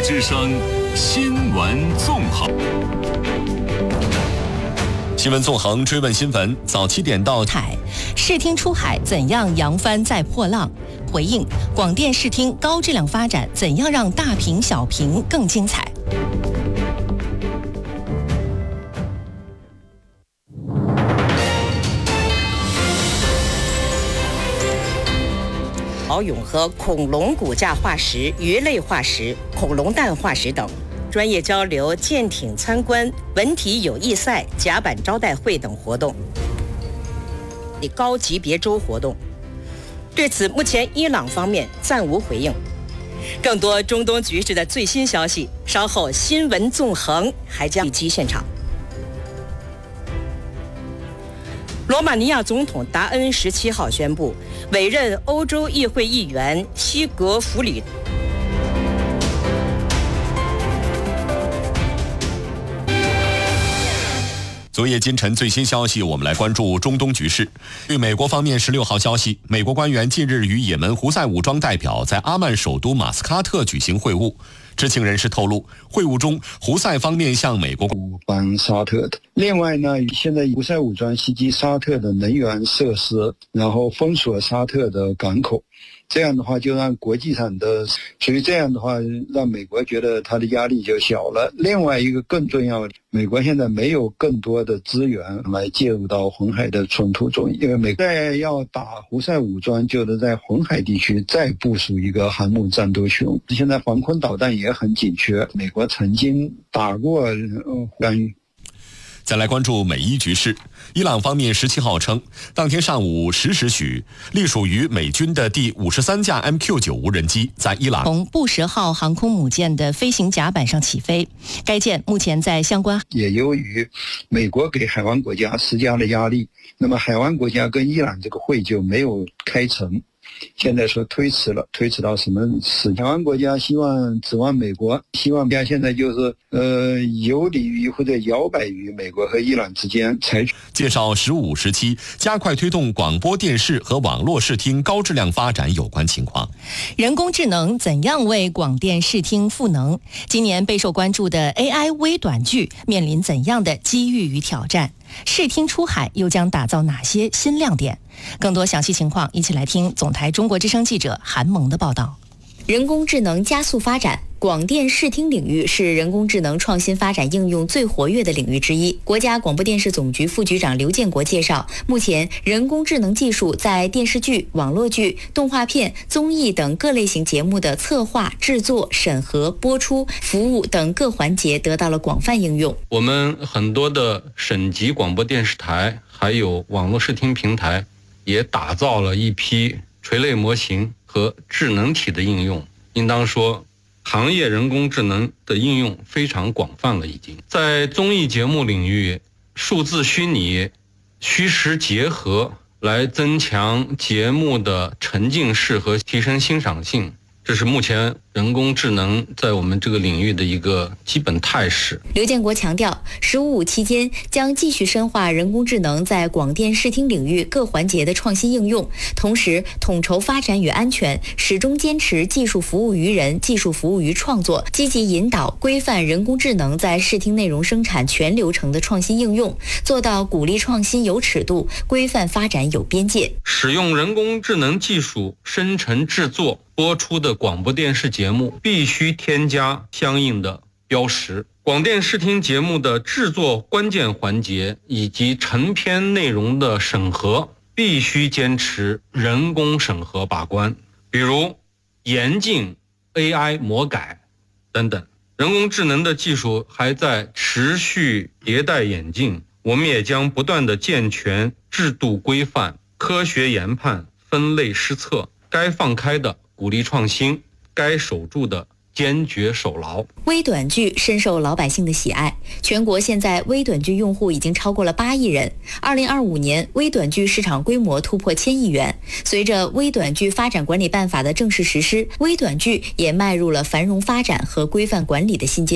之声新闻纵横。新闻纵横追问新闻，早7点到。 视听出海，怎样扬帆再破浪？回应广电视听高质量发展，怎样让大屏小屏更精彩？ 郝永和恐龙骨架化石、鱼类化石、恐龙蛋化石等，专业交流、舰艇参观、文体友谊赛、甲板招待会等活动，高级别周活动。对此，目前伊朗方面暂无回应。更多中东局势的最新消息，稍后新闻纵横还将击现场。罗马尼亚总统达恩17号宣布委任欧洲议会议员西格弗里。 昨夜今晨最新消息，我们来关注中东局势。据美国方面16号消息，美国官员近日与也门胡塞武装代表在阿曼首都马斯喀特举行会晤。知情人士透露，会晤中胡塞方面向美国帮沙特的。另外呢，现在胡塞武装袭击沙特的能源设施，然后封锁沙特的港口。这样的话就让国际上的，所以这样的话让美国觉得它的压力就小了。另外一个更重要的，美国现在没有更多的资源来介入到红海的冲突中，因为美国在要打胡塞武装，就是在红海地区再部署一个航母战斗群。现在防空导弹也很紧缺，美国曾经打过干预。 再来关注美伊局势，伊朗方面17号称，当天上午10时许，隶属于美军的第53架 MQ9 无人机在伊朗从布什号航空母舰的飞行甲板上起飞。该舰目前在相关， 也由于美国给海湾国家施加了压力，那么海湾国家跟伊朗这个会就没有开成。现在说推迟了，推迟到什么时间？海湾国家指望美国，希望现在就是有利于或者摇摆于美国和伊朗之间采取。 介绍15、17加快推动广播电视和网络视听高质量发展有关情况。 人工智能怎样为广电视听赋能？今年备受关注的 AI 微短剧面临怎样的机遇与挑战？视听出海又将打造哪些新亮点？更多详细情况，一起来听总台中国之声记者韩萌的报道。 人工智能加速发展，广电视听领域是人工智能创新发展应用最活跃的领域之一。国家广播电视总局副局长刘建国介绍，目前人工智能技术在电视剧、网络剧、动画片、综艺等各类型节目的策划、制作、审核、播出、服务等各环节得到了广泛应用。 我们很多的省级广播电视台还有网络视听平台也打造了一批垂类模型和智能体的应用，应当说行业人工智能的应用非常广泛了。已经在综艺节目领域，数字虚拟、虚实结合来增强节目的沉浸式和提升欣赏性，这是目前人工智能在我们这个领域的一个基本态势。 刘建国强调，15.5期间将继续深化人工智能在广电视听领域各环节的创新应用，同时统筹发展与安全，始终坚持技术服务于人、技术服务于创作，积极引导规范人工智能在视听内容生产全流程的创新应用，做到鼓励创新有尺度，规范发展有边界。 使用人工智能技术生成制作播出的广播电视节目必须添加相应的标识。广电视听节目的制作关键环节以及成片内容的审核必须坚持人工审核把关，比如严禁 AI 魔改等等。人工智能的技术还在持续迭代演进，我们也将不断地健全制度规范、科学研判、分类施策，该放开的鼓励创新，该守住的坚决守牢。 微短剧深受老百姓的喜爱，全国现在微短剧用户已经超过了8亿人。2025年，微短剧市场规模突破1000亿元。随着微短剧发展管理办法的正式实施，微短剧也迈入了繁荣发展和规范管理的新阶段。